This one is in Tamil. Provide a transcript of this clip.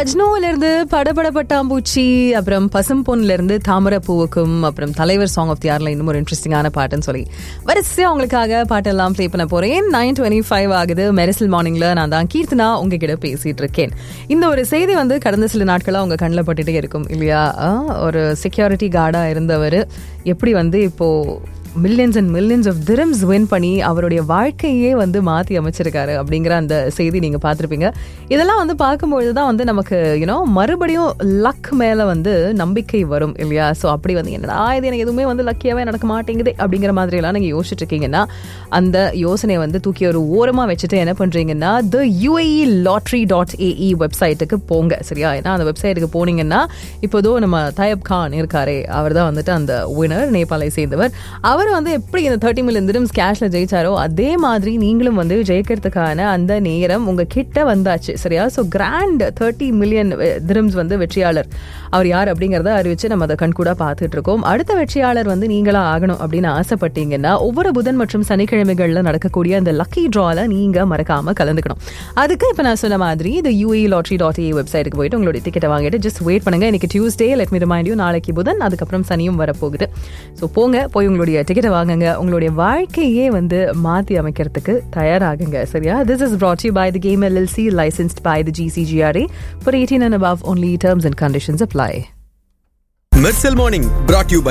மஜ்னுல இருந்து படபட பட்டாம்பூச்சி, அப்புறம் பசும்பொன்ல இருந்து தாமரை பூவுக்கும், அப்புறம் தலைவர் சாங் ஆஃப் தி இயர்ல இன்னும் ஒரு இன்ட்ரெஸ்டிங்கான பாட்டுன்னு சொல்லி வரிசையா உங்களுக்காக பாட்டெல்லாம் ப்ளே பண்ண போறேன். 9:25 ஆகுது. மெரிசல் மார்னிங்ல நான் தான் கீர்த்தனா உங்ககிட்ட பேசிட்டு இருக்கேன். இந்த ஒரு செய்தி வந்து கடந்த சில நாட்களா உங்க கண்ணில் பட்டுட்டே இருக்கும் இல்லையா? ஒரு செக்யூரிட்டி கார்டா இருந்தவர் எப்படி வந்து இப்போ millions and millions of dirhams win பண்ணி அவருடைய வாழ்க்கையே வந்து மாற்றி அமைச்சிருக்காரு அப்படிங்கிற அந்த செய்தி நீங்கள் பார்த்துருப்பீங்க. இதெல்லாம் வந்து பார்க்கும்பொழுது தான் வந்து நமக்கு மறுபடியும் லக் மேலே வந்து நம்பிக்கை வரும் இல்லையா? ஸோ அப்படி வந்து என்னடா இது எனக்கு எதுவுமே வந்து லக்கியாகவே நடக்க மாட்டேங்குது அப்படிங்கிற மாதிரியெல்லாம் நீங்கள் யோசிச்சுட்டு இருக்கீங்கன்னா அந்த யோசனையை வந்து தூக்கி ஒரு ஓரமாக வச்சுட்டு என்ன பண்ணுறீங்கன்னா the UAE.lottery.ae வெப்சைட்டுக்கு போங்க. சரியா? ஏன்னா அந்த வெப்சைட்டுக்கு போனீங்கன்னா இப்போதோ நம்ம தயப் கான் இருக்காரே, அவர் தான் வந்துட்டு அந்த வினர், நேபாளை சேர்ந்தவர். அவர் வந்து எப்படி இந்த 30 மில்லியன் திரம்ஸ் கேஷ்ல ஜெயிச்சாரோ அதே மாதிரி நீங்களும் வந்து ஜெயிக்கிறதுக்கான அந்த நேரம் உங்க கிட்ட வந்தாச்சு. சரியா? ஸோ கிராண்ட் 30 மில்லியன் திரம்ஸ் வந்து வெற்றியாளர் அவர் யார் அப்படிங்கறத அறிவிச்சு நம்ம அதை கண்கூடா பார்த்துட்டு இருக்கோம். அடுத்த வெற்றியாளர் வந்து நீங்களா ஆகணும் அப்படின்னு ஆசைப்பட்டீங்கன்னா ஒவ்வொரு புதன் மற்றும் சனிக்கிழமைகள்ல நடக்கக்கூடிய அந்த லக்கி டிரால நீங்க மறக்காம கலந்துக்கணும். அதுக்கு இப்ப நான் சொன்ன மாதிரி இந்த UAE.lottery.ae வெப்சைட்டுக்கு போயிட்டு உங்களுடைய டிக்கெட்டை வாங்கிட்டு ஜஸ்ட் வெயிட் பண்ணுங்க. இன்னைக்கு Tuesday, let me remind you, நாளைக்கு புதன், அதுக்கப்புறம் சனியும் வரப்போகுது. ஸோ போங்க, போய் உங்களுடைய டிக்கெட்டை வாங்குங்க. உங்களுடைய வாழ்க்கையே வந்து மாற்றி அமைக்கிறதுக்கு தயாராகுங்க. சரியா? This is brought to you by the Game LLC, licensed by the GCGRA for 18 and above only. Terms and conditions apply. Mersal Morning brought to you by